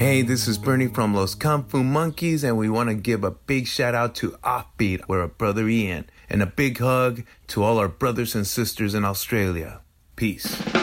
Hey, this is Bernie from Los Kung Fu Monkeys, and we want to give a big shout out to Offbeat, we're a brother Ian, and a big hug to all our brothers and sisters in Australia. Peace.